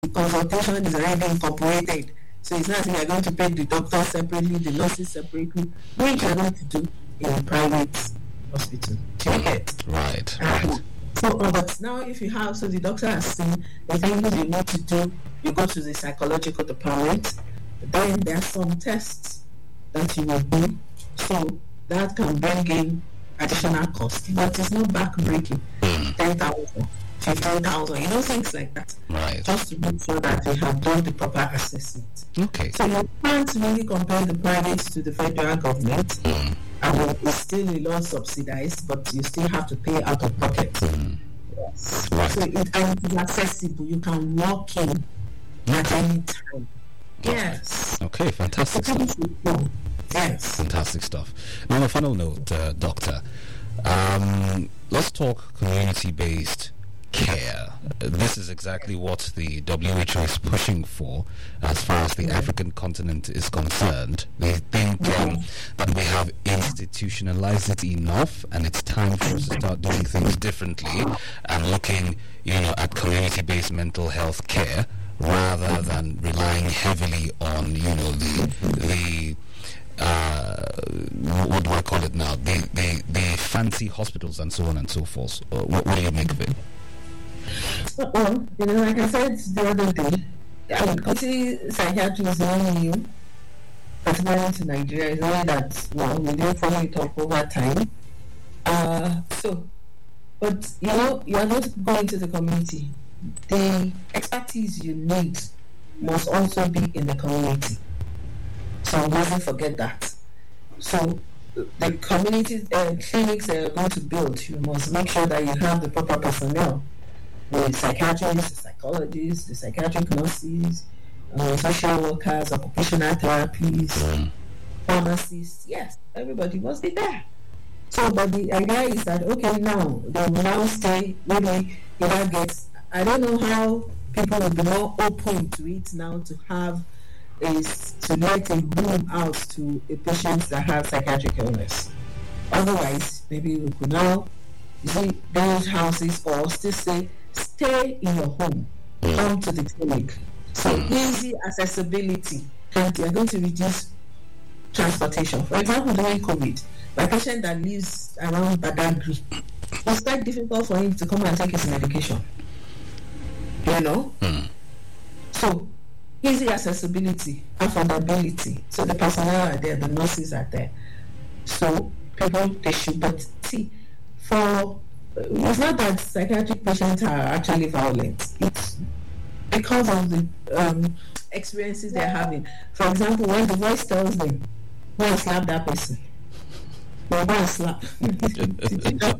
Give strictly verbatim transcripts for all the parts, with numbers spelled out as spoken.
consultation is already incorporated. So it's not as if you're going to pay the doctor separately, the nurses separately, which you're going to do in a private hospital. Check it. Right, Uh, right. So, uh, but now if you have, so the doctor has seen the things you need to do, you go to the psychological department, then there are some tests that you will do. So that can bring in additional cost, but it's not back-breaking. ten thousand, fifteen thousand, you know, things like that. Right. Just to make sure that they have done the proper assessment. Okay. So you can't really compare the private to the federal government. Mm. And it's still a lot subsidized, but you still have to pay out of pocket. Mm. Yes. Right. So it, and it is accessible. You can walk in at any time. Yes. Okay, fantastic stuff. Yes. Fantastic stuff. Now, on a final note, uh, Doctor, um, let's talk community-based care. Uh, this is exactly what the W H O is pushing for as far as the mm-hmm. African continent is concerned. They think um, that we have institutionalized it enough, and it's time for us to start doing things differently and looking, you know, at community-based mental health care rather than relying heavily on, you know, the the uh, what do I call it now? The the, the fancy hospitals and so on and so forth. Uh, what, what do you make of it? Well, you know, like I said the other day, I see psychiatry is not new, particularly to Nigeria. It's only that, well, we didn't follow it up over time. Uh, so, but you know, you are not going to the community. The expertise you need must also be in the community. So we mustn't forget that. So the community uh, clinics that you're going to build, you must make sure that you have the proper personnel. The psychiatrists, the psychologists, the psychiatric nurses, uh, social workers, occupational therapists, mm. pharmacists. Yes, everybody must be there. So, but the idea is that, okay, now they will now stay, maybe you now get, I don't know how people will be more open to it now to have a, to let a room out to a patient that has psychiatric illness. Otherwise, maybe we could now, you see, build houses or still say, stay in your home, come to the clinic. So easy accessibility, and you're going to reduce transportation. For example, during COVID, a patient that lives around Badagry, it's quite difficult for him to come and take his medication. You know? Mm. So easy accessibility, affordability. So the personnel are there, the nurses are there. So people, they should, but see, for it's not that psychiatric patients are actually violent. It's because of the um, experiences they're having. For example, when the voice tells them, go and slap that person. Well, go and slap. Did you know?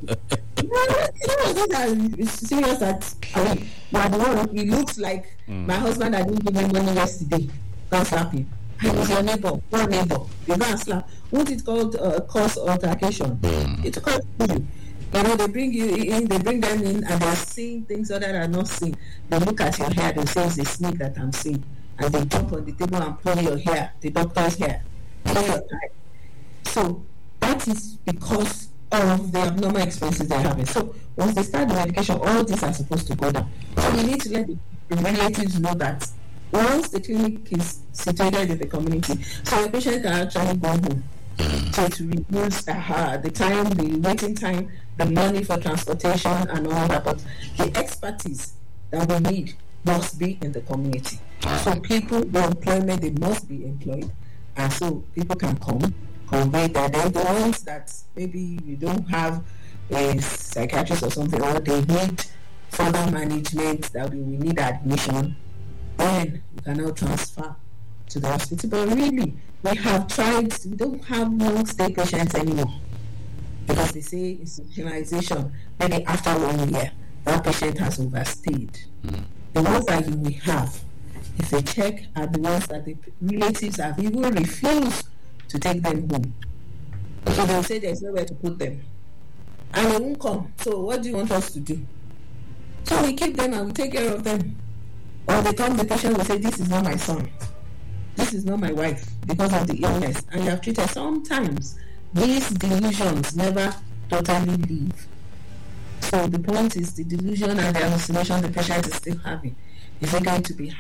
It's serious that I mean, well, it looks like mm. my husband that didn't give me money yesterday. Go and slap him. I was your neighbor, your neighbor. You go and slap. Won't it called uh, cause altercation? Mm. It's called you. You know, they bring you in, they bring them in, and they're seeing things other than not seeing. They look at your hair, they say it's a snake that I'm seeing. And they jump on the table and pull your hair, the doctor's hair, pull your tie. So that is because of the abnormal experiences they're having. So once they start the medication, all these are supposed to go down. So we need to let the relatives know that once the clinic is situated in the community, so the patient can actually go home. So to reduce uh, the time, the waiting time, the money for transportation and all that, but the expertise that we need must be in the community. So people, the employment, they must be employed, and so people can come, convey that. They're the ones that maybe you don't have a psychiatrist or something, or they need further management, that we need admission, then you can now transfer to the hospital. But really, we have tried, we don't have long-stay patients anymore, because they say institutionalization, maybe after one year, that patient has overstayed. Mm. The ones that you will have, if they check, are the ones that the relatives have even refused to take them home. So they'll say there's nowhere to put them. And they won't come. So what do you want us to do? So we keep them and we take care of them. Or they come, the patient will say, this is not my son. This is not my wife, because of the illness. And you have treated. Sometimes these delusions never totally leave. So the point is the delusion and the hallucination the patient is still having Is it going to be